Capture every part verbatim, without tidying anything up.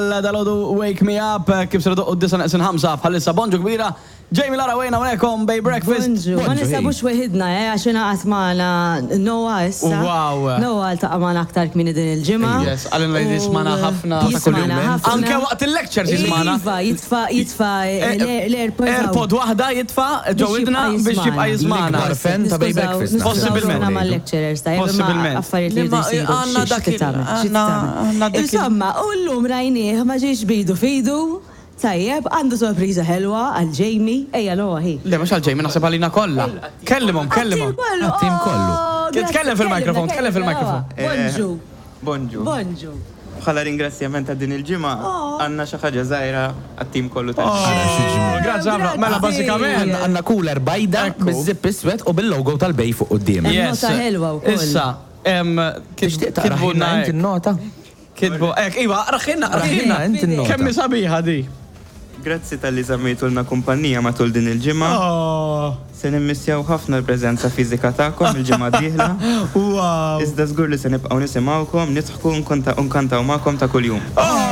Dalodu Wake Me Up, kif s-redu u d-disa neqsin ħamsa bħalissa bonġu kbira. Jamie Lara Wayne għonekom Bay Breakfast. Bonġu, ma nisabux weħidna, għaxina għatmana Noa issa. Wow. Noa għal-taqamana aktar kmini din il-ġimma. Yes, għalin li jismana ħafna ta' kull-jum. Anke waqt il-lectures jismana. Iva, jitfa, jitfa l-airpod. Airpod wahda jitfa ġowidna biex jibqa jismana. Fan ta' Bay Breakfast. Possibilment. Ma lecturers ta' Possibilment. affarijiet li jisiru. Għanna dak Insomma, u l-lum rajnieħ ma ġiex bidu fidu. Tajjeb, għandu sorpriża ħelwa għal Jamie, ejja Noa hi. Le, mux għal Jamie, naħseb għalina kolla. Kellimom, kellimom. Għattim kollu. Tkellem fil-mikrofon, tkellem fil-mikrofon. Bonġu. Bonġu. Bonġu. Bħala ringrazzjament ta' din il-ġimgħa għandna xi ħaġa żgħira għat-tim kollu ta' Grazzi ħafna, mela bażikament Għanna cooler bajda biż-zipp iswed u bil-logo tal-Bej fuq quddiem. Nota ħelwa wkoll. Issa, Tixtieq taqraħilna inti n-nota? Kidbu, ek, iva, raħħinna, raħħinna. inti n-nota. Kemmi sabiħa di. Grazzi tal-li żammejtulna kumpanija matul din il-ġimgħa. Se nimmissjaw ħafna l-preżenza fiżika tagħkom il-ġimgħa d-dieħla. Wow. Iżda żgur li se nibqgħu nisimgħukom, nidħku nkantaw magħkom ta' kuljum.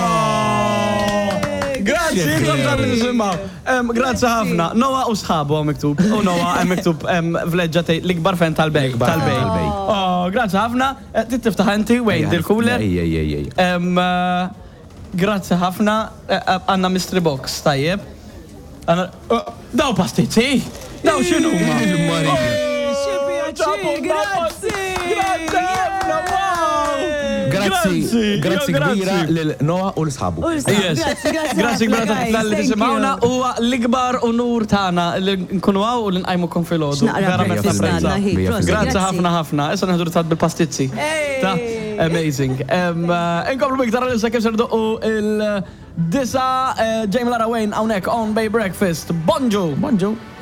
Grazzi, kontar li nisimgħu. Grazzi ħafna. Noa u sħabu għu miktub. U Noa għu miktub vleġġa l-ikbar fan tal-bej. Tal-bej. Grazzi ħafna. Tittiftaħ inti, wejn dil-cooler. Grazzi ħafna, għanna mystery box, tajjeb. Daw pastizzi, daw xinu ma. Grazzi, grazzi kbira lil-Noa u l-sħabu. Grazzi kbira tal-li tisimawna u l-ikbar unur tana li nkunu għaw u l-nqajmukom fil-ħodu. Grazzi ħafna ħafna, issa nħedur tat bil-pastizzi. Amazing. Inkomplu biktar l-issa kif serdu u il-disa Jamie Lara Wayne għawnek on Bay Breakfast. Bonġu! Bonġu!